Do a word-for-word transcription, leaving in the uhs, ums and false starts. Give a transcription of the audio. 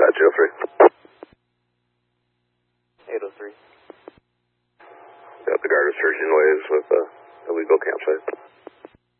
Dispatch oh three. eight oh three. Got the guard is searching waves with a illegal campsite.